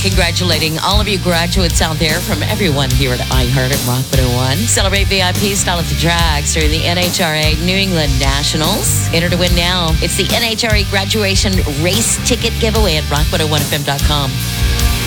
congratulating all of you graduates out there from everyone here at iHeart at Rock 101. Celebrate VIP style at the tracks during the NHRA New England Nationals. Enter to win now. It's the NHRA graduation race ticket giveaway at rock101fm.com.